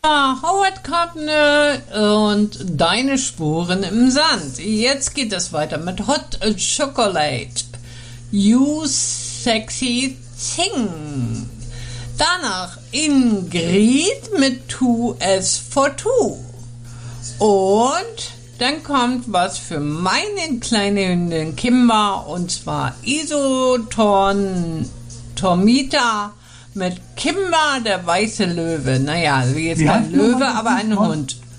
Howard Carpenter und Deine Spuren im Sand. Jetzt geht es weiter mit Hot Chocolate. You Sexy Thing. Danach Ingrid mit 2S for Two. Und dann kommt was für meine kleine Hündin Kimba, und zwar Isotormita mit Kimba, der weiße Löwe. Naja, also jetzt kein Löwe, aber ein Hund.